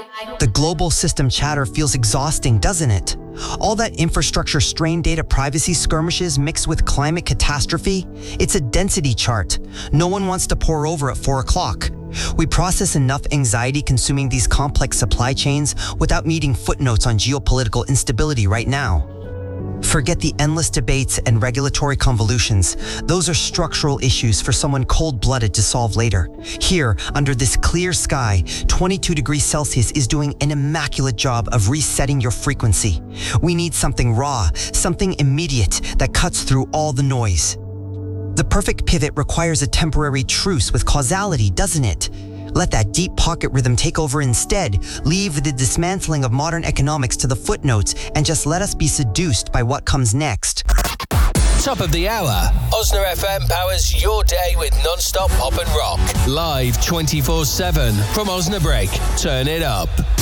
The global system chatter feels exhausting, doesn't it? All that infrastructure strain data privacy skirmishes mixed with climate catastrophe, it's a density chart. No one wants to pour over at 4 o'clock. We process enough anxiety consuming these complex supply chains without needing footnotes on geopolitical instability right now. Forget the endless debates and regulatory convolutions. Those are structural issues for someone cold-blooded to solve later. Here, under this clear sky, 22 degrees Celsius is doing an immaculate job of resetting your frequency. We need something raw, something immediate that cuts through all the noise. The perfect pivot requires a temporary truce with causality, doesn't it? Let that deep pocket rhythm take over instead. Leave the dismantling of modern economics to the footnotes and just let us be seduced by what comes next. Top of the hour. Osna FM powers your day with non-stop pop and rock. Live 24/7 from Osnabrück. Turn it up.